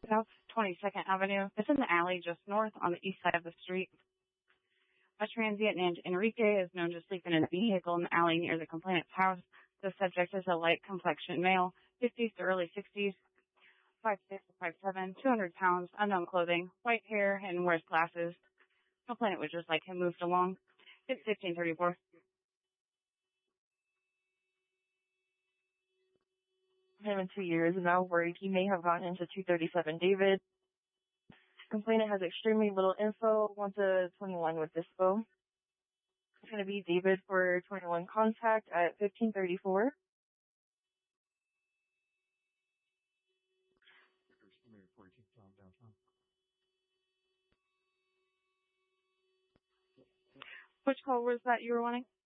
South 22nd Avenue. It's in the alley just north on the east side of the street. A transient named Enrique is known to sleep in a vehicle in the alley near the complainant's house. The subject is a light complexion male, 50s to early 60s, 5'6" to 5'7", 200 pounds, unknown clothing, white hair, and wears glasses. Complainant would just like him moved along. It's 1534. Him in 2 years is now worried he may have gotten into 237 David. Complainant has extremely little info, wants a 21 with dispo. It's going to be David for 21 contact at 1534. Which call was that you were wanting?